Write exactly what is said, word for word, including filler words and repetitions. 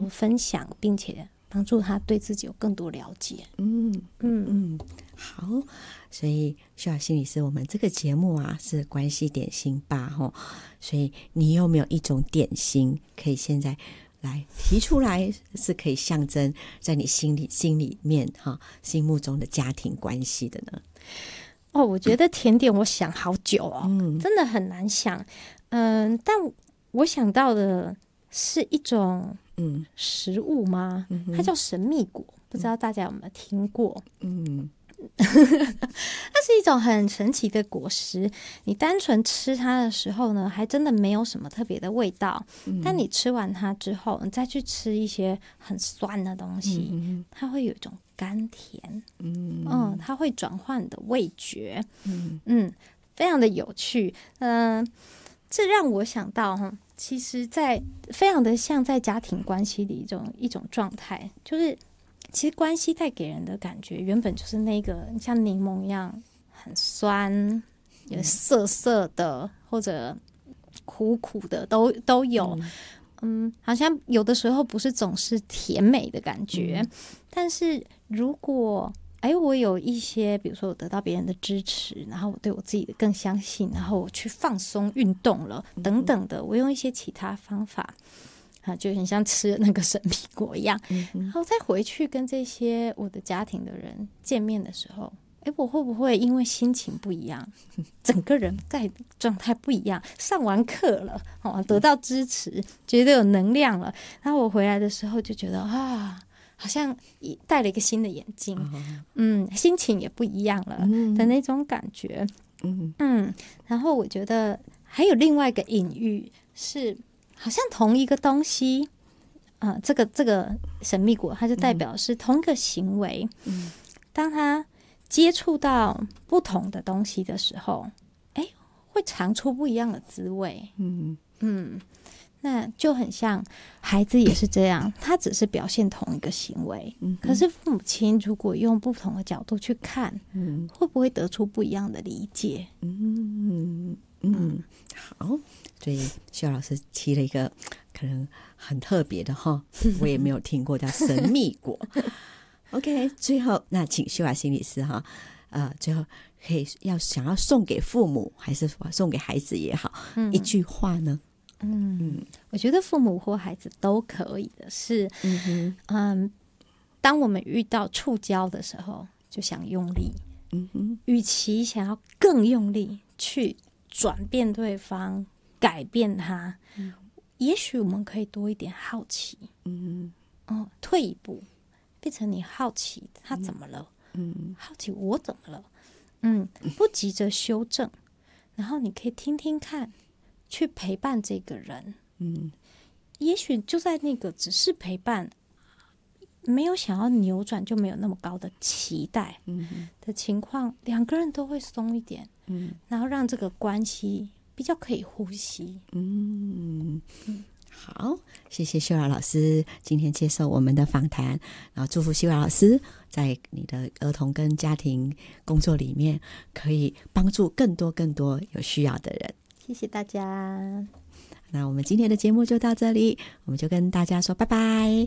分享，并且帮助他对自己有更多了解。 嗯嗯嗯，好。所以秀雅心理师，我们这个节目啊是关系点心吧齁，所以你有没有一种点心可以现在来提出来，是可以象征在你心里心里面哈心目中的家庭关系的呢？ 哦，我觉得甜点我想好久哦，嗯、真的很难想。嗯，但我想到的是一种嗯食物吗？嗯、它叫神秘果，不知道大家有没有听过？嗯。它是一种很神奇的果实，你单纯吃它的时候呢，还真的没有什么特别的味道。嗯、但你吃完它之后，你再去吃一些很酸的东西，嗯、它会有一种甘甜，嗯，嗯它会转换你的味觉，嗯嗯，非常的有趣。嗯、呃，这让我想到哈，其实在非常的像在家庭关系里一种一种状态，就是。其实关系带给人的感觉原本就是那个像柠檬一样很酸，有涩涩的或者苦苦的都都有。嗯，好像有的时候不是总是甜美的感觉，嗯、但是如果哎我有一些比如说我得到别人的支持，然后我对我自己更相信，然后我去放松运动了等等的，我用一些其他方法啊，就很像吃那个神秘果一样，嗯、然后再回去跟这些我的家庭的人见面的时候，哎，我会不会因为心情不一样，整个人在状态不一样？上完课了，哦，得到支持，觉得有能量了，然后我回来的时候就觉得啊，好像戴了一个新的眼镜，嗯, 嗯，心情也不一样了的那种感觉，嗯嗯，然后我觉得还有另外一个隐喻是。好像同一个东西，呃，这个这个神秘果，它就代表是同一个行为。嗯，当它接触到不同的东西的时候，哎，会尝出不一样的滋味。嗯嗯，那就很像孩子也是这样，他只是表现同一个行为，嗯、可是父母亲如果用不同的角度去看，嗯，会不会得出不一样的理解？嗯嗯，好。所以秀老师提了一个可能很特别的哈，我也没有听过，叫神秘果。OK， 最后那请秀雅心理师哈，呃，最后可以要想要送给父母还是送给孩子也好，嗯、一句话呢？ 嗯嗯，我觉得父母或孩子都可以的是，嗯哼，嗯，当我们遇到触礁的时候，就想用力，嗯哼，与其想要更用力去转变对方。改变它，嗯、也许我们可以多一点好奇，嗯哦，退一步，变成你好奇他怎么了，嗯，好奇我怎么了，嗯，不急着修正，然后你可以听听看，去陪伴这个人，嗯，也许就在那个只是陪伴，没有想要扭转，就没有那么高的期待，嗯的情况，两个人都会松一点，嗯，然后让这个关系。比较可以呼吸。 嗯嗯，好，谢谢秀雅老师今天接受我们的访谈，然后祝福秀雅老师在你的儿童跟家庭工作里面可以帮助更多更多有需要的人。 谢谢大家。 那我们今天的节目就到这里，我们就跟大家说拜拜。